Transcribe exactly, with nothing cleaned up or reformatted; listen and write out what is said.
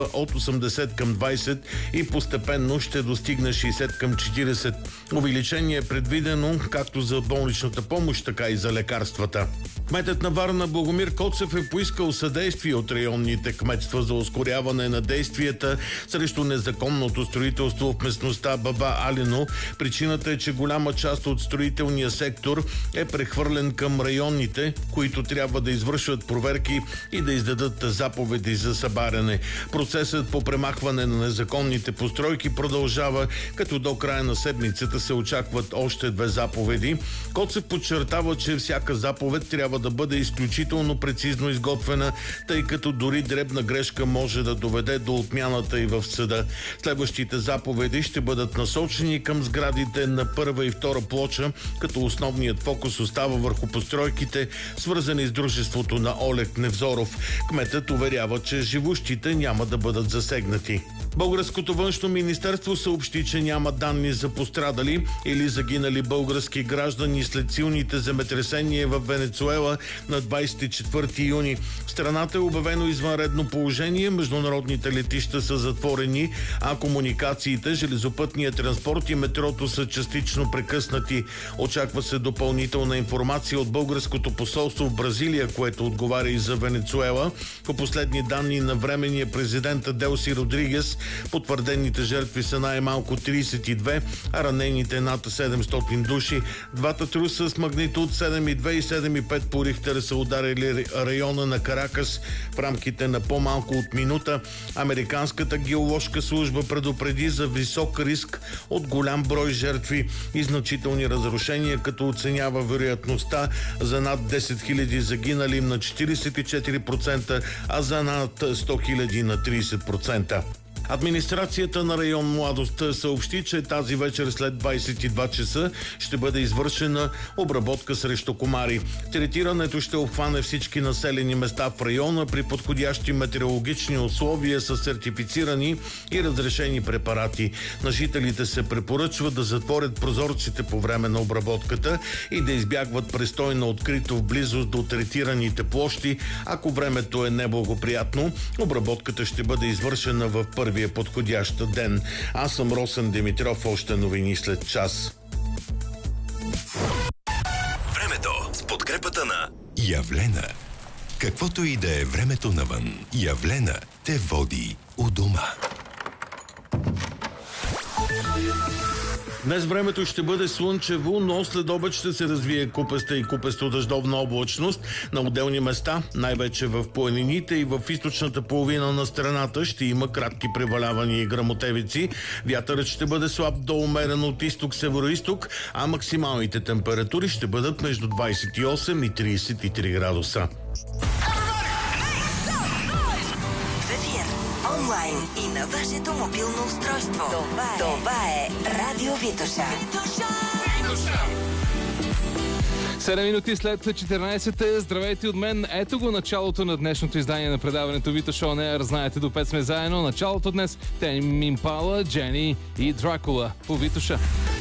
от осемдесет към двайсет и постепенно ще достигне шейсет към четирийсет. Увеличение е предвидено както за болничната помощ, така и за лекарствата. Кметът на Варна Богомир Коцев е поискал съдействие от районните кметства за ускоряване на действията срещу незаконното строителство в местността Баба Алино. Причината е, че голяма част от строителния сектор е прехвърлен към районните, които трябва да извършват проверки и да издадат заповеди за събаряне. Процесът по премахване на незаконните постройки продължава, като до края на седмицата се очакват още две заповеди. Коцев подчертава, че всяка заповед трябва да бъде изключително прецизно изготвена, тъй като дори дребна грешка може да доведе до отмяната и в съда. Следващите заповеди ще бъдат насочени към сградите на първа и втора плоча, като основният фокус остава върху постройките, свързани с дружеството на Олег Невзоров. Кметът уверява, че живущите няма да бъдат засегнати. Българското външно министерство съобщи, че няма данни за пострадали или загинали български граждани след силните земетресения в Венецуела на двайсет и четвърти юни. В страната е обявено извънредно положение, международните летища са затворени, а комуникациите, железопътния транспорт и метрото са частично прекъснати. Очаква се допълнителна информация от българското посолство в Бразилия, което отговаря и за Венецуела. По последни данни на временния президент Делси Родригес, потвърдените жертви са най-малко трийсет и две, а ранените над седемстотин души. Двата труса с магнитуд седем и две и седем и пет по Рихтер са ударили района на Каракас в рамките на по-малко от минута. Американската геоложка служба предупреди за висок риск от голям брой жертви и значителни разрушения, като оценява вероятността за над десет хиляди загинали на четирийсет и четири процента, а за над сто хиляди на трийсет процента. Администрацията на район Младост съобщи, че тази вечер след двайсет и два часа ще бъде извършена обработка срещу комари. Третирането ще обхване всички населени места в района при подходящи метеорологични условия с сертифицирани и разрешени препарати. На жителите се препоръчва да затворят прозорците по време на обработката и да избягват престой на открито в близост до третираните площи. Ако времето е неблагоприятно, обработката ще бъде извършена в първия подходящ ден. Аз съм Росен Димитров, още новини след час. Времето с подкрепата на Явлена. Каквото и да е времето навън, Явлена те води у дома. Днес времето ще бъде слънчево, но след обед ще се развие купеста и купесто-дъждовна облачност. На отделни места, най-вече в планините и в източната половина на страната, ще има кратки превалявания и гръмотевици. Вятърът ще бъде слаб до умерен от изток-североизток, а максималните температури ще бъдат между двайсет и осем и трийсет и три градуса. Онлайн и на вашето мобилно устройство. Това е, Това е Радио Витоша. седем минути след четиринайсет. Здравейте от мен. Ето го началото на днешното издание на предаването Витоша Он Еър. Знаете, до пет сме заедно. Началото днес Тейм Импала, Джени и Дракула по Витоша.